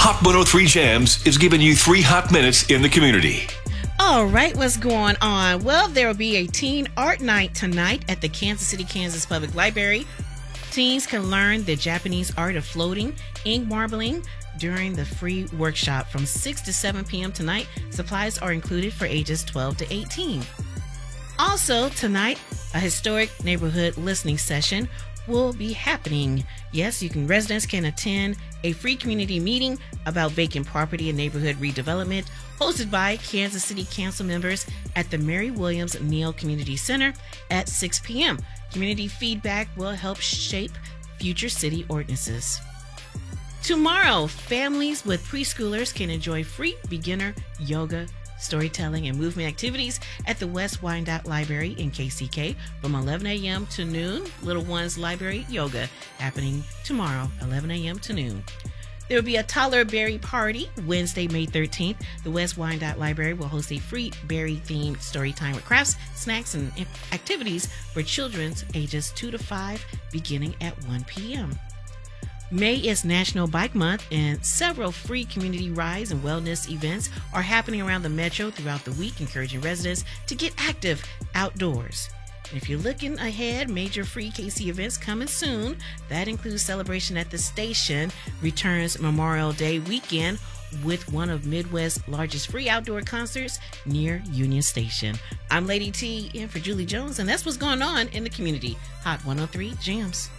Hot 103 Jams is giving you 3 hot minutes in the community. All right, what's going on? Well, there will be a teen art night tonight at the Kansas City, Kansas Public Library. Teens can learn the Japanese art of floating, ink marbling during the free workshop from 6 to 7 p.m. tonight. Supplies are included for ages 12 to 18. Also, tonight, a historic neighborhood listening session will be happening. Yes, residents can attend a free community meeting about vacant property and neighborhood redevelopment hosted by Kansas City Council members at the Mary Williams Neal Community Center at 6 p.m. Community feedback will help shape future city ordinances. Tomorrow, families with preschoolers can enjoy free beginner yoga, storytelling, and movement activities at the West Wyandotte Library in KCK from 11 a.m. to noon. Little Ones Library Yoga happening tomorrow, 11 a.m. to noon. There will be a toddler berry party Wednesday, May 13th. The West Wyandotte Library will host a free berry-themed story time with crafts, snacks, and activities for children ages 2 to 5 beginning at 1 p.m. May is National Bike Month, and several free community rides and wellness events are happening around the metro throughout the week, encouraging residents to get active outdoors. If you're looking ahead, major free KC events coming soon. That includes Celebration at the Station, returns Memorial Day weekend with one of Midwest's largest free outdoor concerts near Union Station. I'm Lady T in for Julie Jones, and that's what's going on in the community. Hot 103 Jams.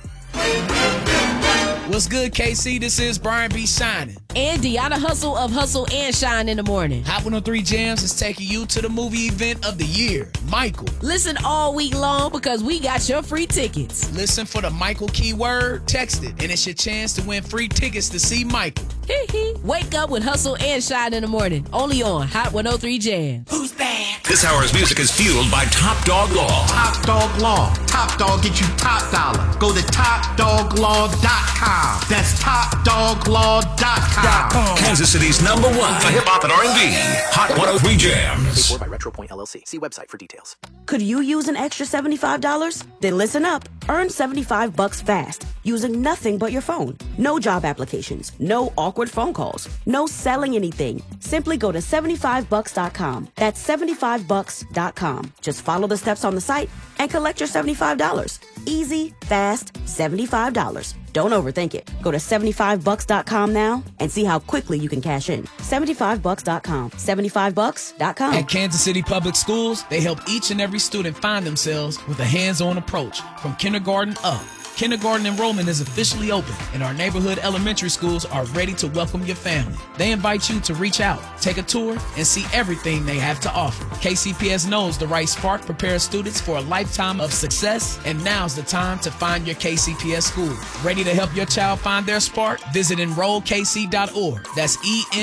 What's good, KC? This is Brian B. Shining. And Deanna Hustle of Hustle and Shine in the Morning. Hot 103 Jams is taking you to the movie event of the year, Michael. Listen all week long because we got your free tickets. Listen for the Michael keyword, text it, and it's your chance to win free tickets to see Michael. Wake up with Hustle and Shine in the Morning. Only on Hot 103 Jams. Who's back? This hour's music is fueled by Top Dog Law. Top Dog Law. Top Dog get you top dollar. Go to TopDogLaw.com. That's TopDogLaw.com. Kansas City's #1 for hip-hop and R&B. Hot 103 Jams. Paid for by RetroPoint LLC. See website for details. Could you use an extra $75? Then listen up. Earn $75 fast using nothing but your phone. No job applications. No awkward phone calls. No selling anything. Simply go to $75bucks.com. That's $75bucks.com. Just follow the steps on the site and collect your $75. Easy, fast, $75. Don't overthink it. Go to $75bucks.com now and see how quickly you can cash in. $75bucks.com. $75bucks.com. At Kansas City Public Schools, they help each and every student find themselves with a hands-on approach from kindergarten up. Kindergarten enrollment is officially open, and our neighborhood elementary schools are ready to welcome your family. They invite you to reach out, take a tour, and see everything they have to offer. KCPS knows the right spark prepares students for a lifetime of success, and now's the time to find your KCPS school. Ready to help your child find their spark? Visit enrollkc.org. That's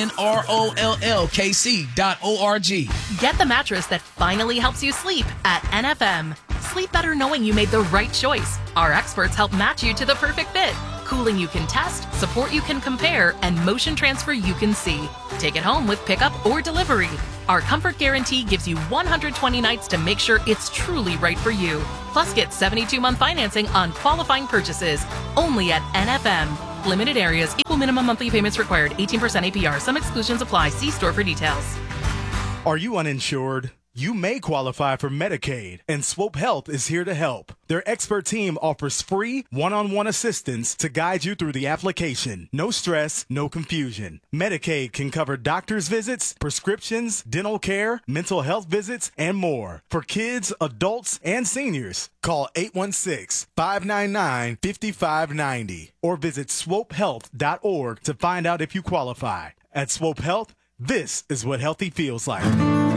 ENROLLKC.org. Get the mattress that finally helps you sleep at NFM. Sleep better knowing you made the right choice. Our experts help match you to the perfect fit. Cooling you can test, support you can compare, and motion transfer you can see. Take it home with pickup or delivery. Our comfort guarantee gives you 120 nights to make sure it's truly right for you. Plus, get 72-month financing on qualifying purchases. Only at NFM. Limited areas, equal minimum monthly payments required, 18% APR. Some exclusions apply. See store for details. Are you uninsured? You may qualify for Medicaid, and Swope Health is here to help. Their expert team offers free one-on-one assistance to guide you through the application. No stress, no confusion. Medicaid can cover doctor's visits, prescriptions, dental care, mental health visits, and more. For kids, adults, and seniors, call 816-599-5590 or visit swopehealth.org to find out if you qualify. At Swope Health, this is what healthy feels like.